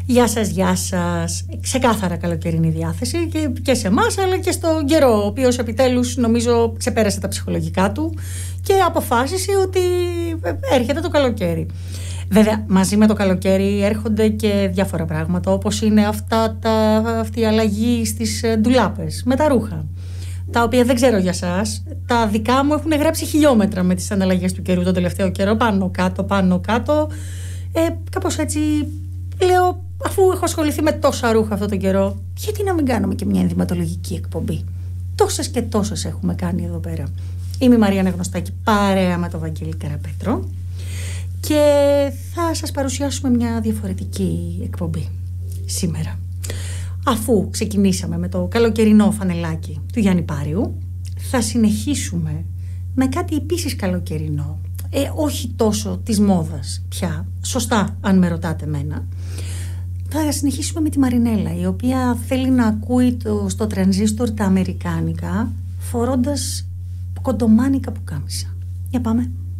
Γεια σας. Ξεκάθαρα καλοκαιρινή διάθεση και σε εμάς, αλλά και στον καιρό, ο οποίος επιτέλους νομίζω ξεπέρασε τα ψυχολογικά του και αποφάσισε ότι έρχεται το καλοκαίρι. Βέβαια, μαζί με το καλοκαίρι έρχονται και διάφορα πράγματα, όπως είναι αυτή η αλλαγή στις ντουλάπες με τα ρούχα, τα οποία δεν ξέρω για σας. Τα δικά μου έχουν γράψει χιλιόμετρα με τις αναλλαγές του καιρού τον τελευταίο καιρό, πάνω κάτω. Κάπως έτσι λέω, αφού έχω ασχοληθεί με τόσα ρούχα αυτόν τον καιρό, γιατί να μην κάνουμε και μια ενδυματολογική εκπομπή? Τόσες και τόσες έχουμε κάνει εδώ πέρα. Είμαι η Μαριάννα Γνωστάκη, παρέα με τον Βαγγέλη Καραπέτρο, και θα σας παρουσιάσουμε μια διαφορετική εκπομπή σήμερα. Αφού ξεκινήσαμε με το καλοκαιρινό φανελάκι του Γιάννη Πάριου, θα συνεχίσουμε με κάτι επίσης καλοκαιρινό, όχι τόσο της μόδας πια, σωστά αν με ρωτάτε εμένα. Θα συνεχίσουμε με τη Μαρινέλα, η οποία θέλει να ακούει στο τρανζίστορ τα αμερικάνικα, φορώντας κοντομάνικα πουκάμισα. Για πάμε.